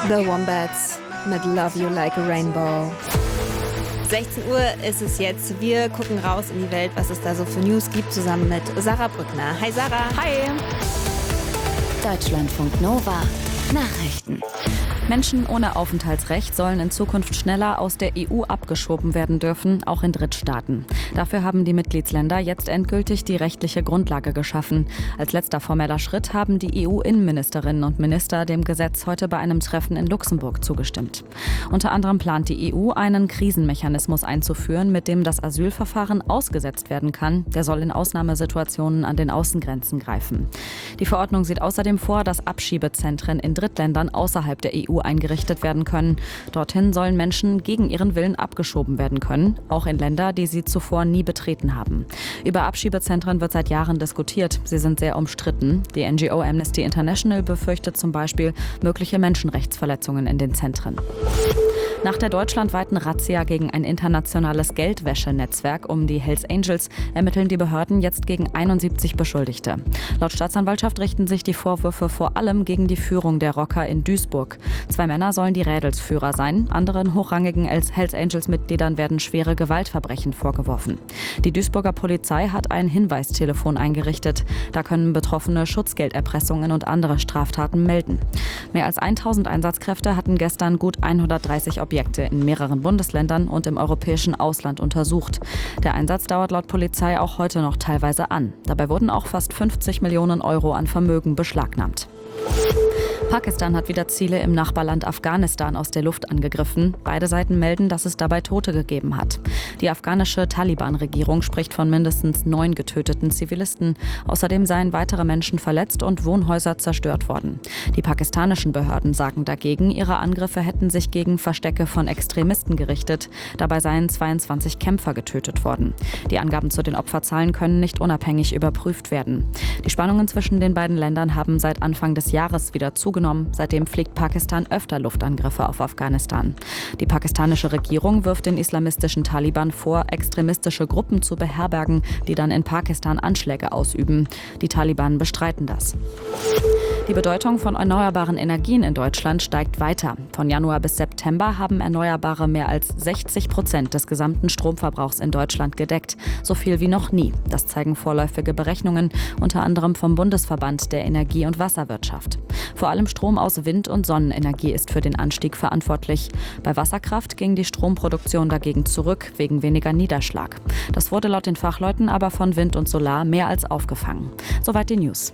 The Wombats mit Love You Like a Rainbow. 16 Uhr ist es jetzt. Wir gucken raus in die Welt, was es da so für News gibt, zusammen mit Sarah Brückner. Hi Sarah. Hi. Deutschlandfunk Nova. Nachrichten. Menschen ohne Aufenthaltsrecht sollen in Zukunft schneller aus der EU abgeschoben werden dürfen, auch in Drittstaaten. Dafür haben die Mitgliedsländer jetzt endgültig die rechtliche Grundlage geschaffen. Als letzter formeller Schritt haben die EU-Innenministerinnen und Minister dem Gesetz heute bei einem Treffen in Luxemburg zugestimmt. Unter anderem plant die EU, einen Krisenmechanismus einzuführen, mit dem das Asylverfahren ausgesetzt werden kann. Der soll in Ausnahmesituationen an den Außengrenzen greifen. Die Verordnung sieht außerdem vor, dass Abschiebezentren in Drittländern außerhalb der EU eingerichtet werden können. Dorthin sollen Menschen gegen ihren Willen abgeschoben werden können, auch in Länder, die sie zuvor nie betreten haben. Über Abschiebezentren wird seit Jahren diskutiert. Sie sind sehr umstritten. Die NGO Amnesty International befürchtet zum Beispiel mögliche Menschenrechtsverletzungen in den Zentren. Nach der deutschlandweiten Razzia gegen ein internationales Geldwäschenetzwerk um die Hells Angels ermitteln die Behörden jetzt gegen 71 Beschuldigte. Laut Staatsanwaltschaft richten sich die Vorwürfe vor allem gegen die Führung der Rocker in Duisburg. 2 Männer sollen die Rädelsführer sein. Anderen hochrangigen Hells Angels-Mitgliedern werden schwere Gewaltverbrechen vorgeworfen. Die Duisburger Polizei hat ein Hinweistelefon eingerichtet. Da können Betroffene Schutzgelderpressungen und andere Straftaten melden. Mehr als 1000 Einsatzkräfte hatten gestern gut 130 Objekte in mehreren Bundesländern und im europäischen Ausland untersucht. Der Einsatz dauert laut Polizei auch heute noch teilweise an. Dabei wurden auch fast 50 Millionen Euro an Vermögen beschlagnahmt. Pakistan hat wieder Ziele im Nachbarland Afghanistan aus der Luft angegriffen. Beide Seiten melden, dass es dabei Tote gegeben hat. Die afghanische Taliban-Regierung spricht von mindestens 9 getöteten Zivilisten. Außerdem seien weitere Menschen verletzt und Wohnhäuser zerstört worden. Die pakistanischen Behörden sagen dagegen, ihre Angriffe hätten sich gegen Verstecke von Extremisten gerichtet. Dabei seien 22 Kämpfer getötet worden. Die Angaben zu den Opferzahlen können nicht unabhängig überprüft werden. Die Spannungen zwischen den beiden Ländern haben seit Anfang des Jahres wieder zugenommen. Seitdem fliegt Pakistan öfter Luftangriffe auf Afghanistan. Die pakistanische Regierung wirft den islamistischen Taliban vor, extremistische Gruppen zu beherbergen, die dann in Pakistan Anschläge ausüben. Die Taliban bestreiten das. Die Bedeutung von erneuerbaren Energien in Deutschland steigt weiter. Von Januar bis September haben Erneuerbare mehr als 60% des gesamten Stromverbrauchs in Deutschland gedeckt. So viel wie noch nie. Das zeigen vorläufige Berechnungen, unter anderem vom Bundesverband der Energie- und Wasserwirtschaft. Vor allem Strom aus Wind- und Sonnenenergie ist für den Anstieg verantwortlich. Bei Wasserkraft ging die Stromproduktion dagegen zurück, wegen weniger Niederschlag. Das wurde laut den Fachleuten aber von Wind und Solar mehr als aufgefangen. Soweit die News.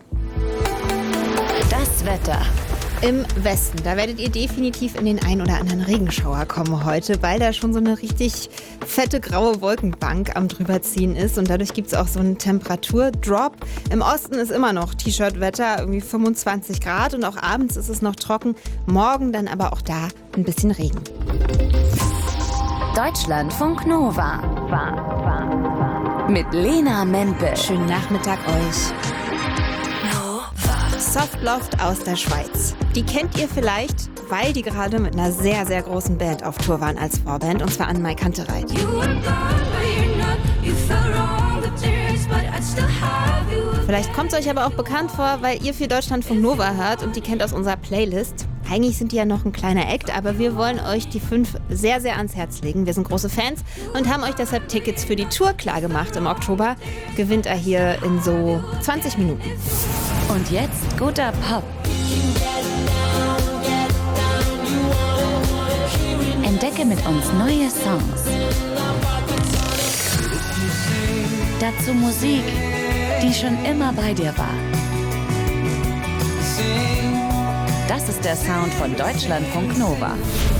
Das Wetter. Im Westen, da werdet ihr definitiv in den ein oder anderen Regenschauer kommen heute, weil da schon so eine richtig fette graue Wolkenbank am drüberziehen ist und dadurch gibt es auch so einen Temperaturdrop. Im Osten ist immer noch T-Shirt-Wetter, irgendwie 25 Grad und auch abends ist es noch trocken. Morgen dann aber auch da ein bisschen Regen. Deutschlandfunk Nova. Mit Lena Mempel. Schönen Nachmittag euch. Softloft aus der Schweiz. Die kennt ihr vielleicht, weil die gerade mit einer sehr, sehr großen Band auf Tour waren als Vorband, und zwar an Mai Kantereit. Vielleicht kommt es euch aber auch bekannt vor, weil ihr viel Deutschlandfunk Nova hört und die kennt aus unserer Playlist. Eigentlich sind die ja noch ein kleiner Act, aber wir wollen euch die 5 sehr, sehr ans Herz legen. Wir sind große Fans und haben euch deshalb Tickets für die Tour klargemacht im Oktober. Gewinnt er hier in so 20 Minuten. Und jetzt guter Pop. Entdecke mit uns neue Songs. Dazu Musik, die schon immer bei dir war. Das ist der Sound von Deutschlandfunk Nova.